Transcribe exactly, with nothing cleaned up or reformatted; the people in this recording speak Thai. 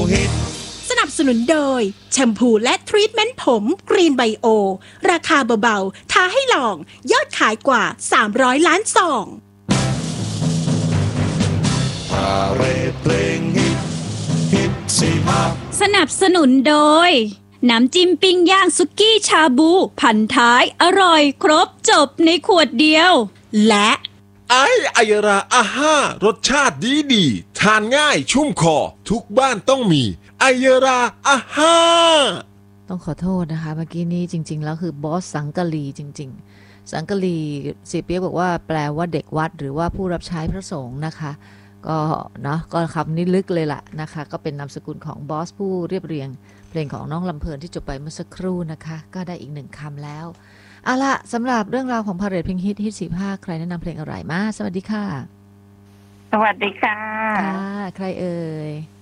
ฮิตสนับสนุนโดยแชมพูและทรีทเมนต์ผมกรีนไบโอราคาเบาๆท้าให้ลองยอดขายกว่าสามร้อยล้านซองพาเรดเพลงฮิตฮิตสี่ภาคสนับสนุนโดยน้ำจิ้มปิ้งย่างสุกี้ชาบูพันท้ายอร่อยครบจบในขวดเดียวและไอไอยราอาห้ารสชาติดีดีทานง่ายชุ่มคอทุกบ้านต้องมีไอยราอาห้าต้องขอโทษนะคะเมื่อกี้นี้จริงๆแล้วคือบอสสังกะลีจริงๆสังกะลีเสียเปียกบอกว่าแปลว่าเด็กวัดหรือว่าผู้รับใช้พระสงฆ์นะคะก็เนาะก็คำนี้ลึกเลยล่ะนะคะก็เป็นนามสกุลของบอสผู้เรียบเรียงเพลงของน้องลำเพลินที่จบไปเมื่อสักครู่นะคะก็ได้อีกหนึ่งคำแล้วเอาละสำหรับเรื่องราวของพาเหรดเพลงฮิตฮิตสี่ภาคใครแนะนำเพลงอะไรมาสวัสดีค่ะสวัสดีค่ะค่ะใครเอ่ย